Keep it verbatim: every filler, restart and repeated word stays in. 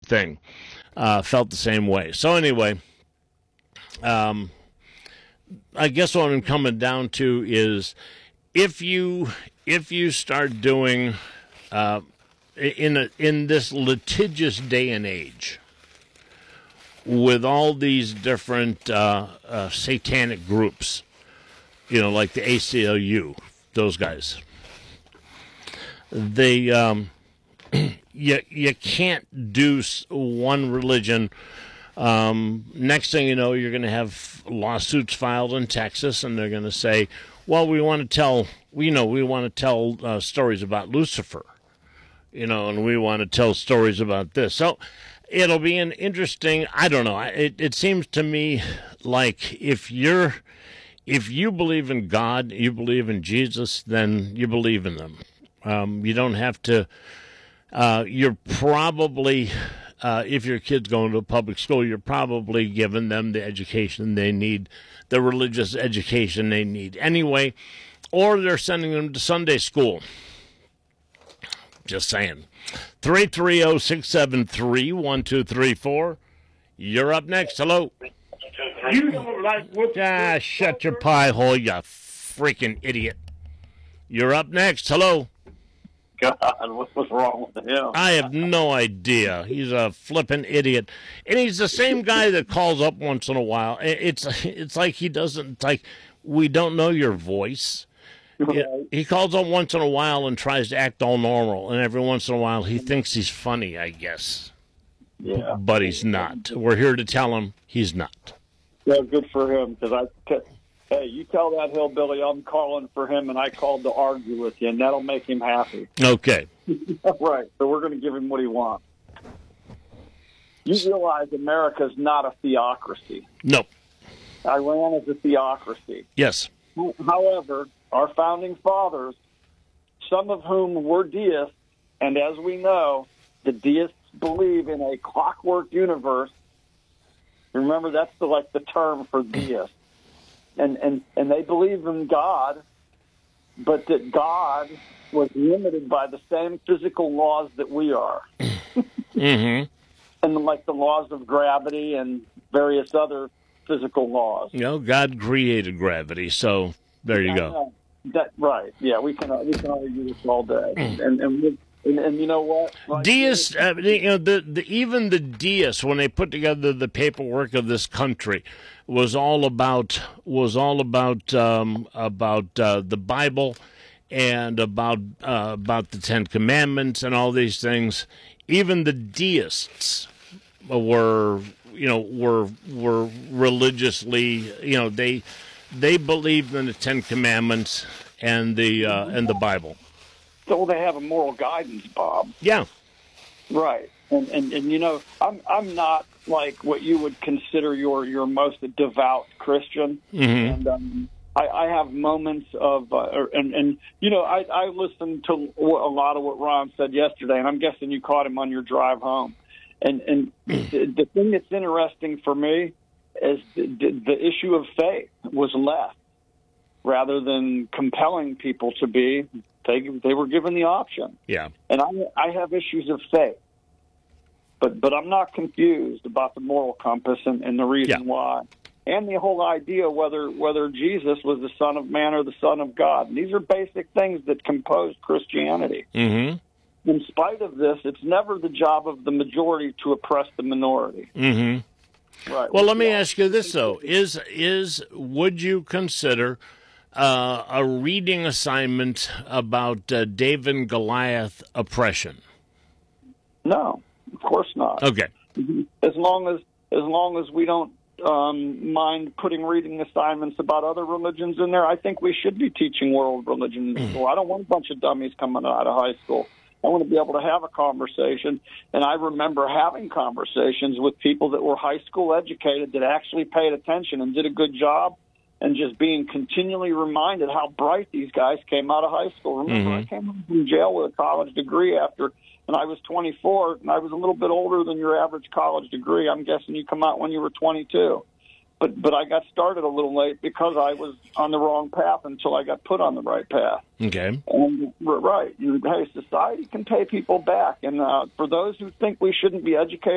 thing. Uh, felt the same way. So anyway, um, I guess what I'm coming down to is if you if you start doing uh, in a, in this litigious day and age, with all these different uh, uh, satanic groups, you know, like the A C L U, those guys, they um, you you can't do one religion. Um, next thing you know, you're going to have lawsuits filed in Texas, and they're going to say, "Well, we want to tell, we know we want to tell uh, stories about Lucifer, you know, and we want to tell stories about this." So it'll be an interesting. I don't know. It it seems to me like if you're if you believe in God, you believe in Jesus, then you believe in them. Um, you don't have to. Uh, you're probably. Uh, if your kid's going to a public school, you're probably giving them the education they need, the religious education they need anyway, or they're sending them to Sunday school. Just saying. three three zero, six seven three, one two three four. You're up next. Hello. You don't like what? Ah, shut your pie hole, you freaking idiot. You're up next. Hello. God, what was wrong with him? I have no idea. He's a flippin' idiot, and he's the same guy that calls up once in a while. It's it's like he doesn't. It's like we don't know your voice. Right. He calls up once in a while and tries to act all normal, and every once in a while he thinks he's funny, I guess. Yeah, but he's not. We're here to tell him he's not. Yeah, good for him. Because I, hey, you tell that hillbilly I'm calling for him, and I called to argue with you, and that'll make him happy. Okay. Right. So we're going to give him what he wants. You realize America's not a theocracy. No. Iran is a theocracy. Yes. However, our founding fathers, some of whom were deists, and as we know, the deists believe in a clockwork universe. Remember, that's the, like the term for deists. And, and, and they believe in God, but that God was limited by the same physical laws that we are. Mm-hmm. And like the laws of gravity and various other physical laws. You know, God created gravity, so there you go. That right? Yeah, we can we can argue this all day, and and and, and, and you know what? Like, deists, uh, you know, the, the even the deists, when they put together the paperwork of this country, was all about was all about um, about uh, the Bible and about uh, about the Ten Commandments and all these things. Even the deists were, you know, were were religiously, you know, they they believed in the Ten Commandments and the uh, and the Bible. So they have a moral guidance, Bob. Yeah, right. And and, and you know, I'm I'm not like what you would consider your your most devout Christian, mm-hmm. and um, I, I have moments of uh, and and you know I I listened to a lot of what Ron said yesterday, and I'm guessing you caught him on your drive home. And and the, the thing that's interesting for me is the, the issue of faith was left rather than compelling people to be. They they were given the option. Yeah. And I I have issues of faith, but but I'm not confused about the moral compass and, and the reason yeah. why, and the whole idea whether whether Jesus was the Son of Man or the Son of God. And these are basic things that compose Christianity. Mm-hmm. In spite of this, it's never the job of the majority to oppress the minority. Mm-hmm. Right. Well, let me ask you this, though. Is, is would you consider uh, a reading assignment about uh, David and Goliath oppression? No, of course not. Okay. As long as as long as we don't um, mind putting reading assignments about other religions in there, I think we should be teaching world religion in school. I don't want a bunch of dummies coming out of high school. I want to be able to have a conversation, and I remember having conversations with people that were high school educated that actually paid attention and did a good job, and just being continually reminded how bright these guys came out of high school. Remember, mm-hmm. I came home from jail with a college degree after, and I was twenty-four, and I was a little bit older than your average college degree. I'm guessing you come out when you were twenty-two. But but I got started a little late because I was on the wrong path until I got put on the right path. Okay. And right, you, hey, society can pay people back, and uh, for those who think we shouldn't be educated